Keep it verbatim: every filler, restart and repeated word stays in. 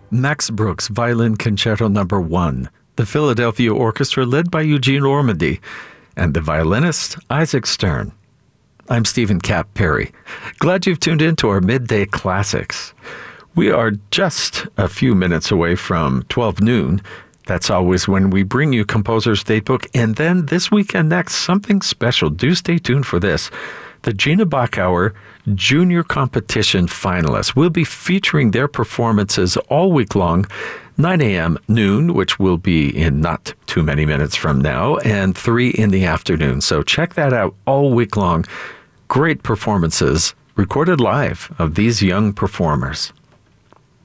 Max Brooks, Violin Concerto Number One, the Philadelphia Orchestra led by Eugene Ormandy, and the violinist Isaac Stern. I'm Stephen Cap Perry. Glad you've tuned in to our Midday Classics. We are just a few minutes away from twelve noon. That's always when we bring you Composer's Datebook, and then this week and next, something special. Do stay tuned for this. The Gina Bachauer Junior Competition finalists. We'll be featuring their performances all week long, nine a.m., noon, which will be in not too many minutes from now, and three in the afternoon. So check that out all week long. Great performances recorded live of these young performers.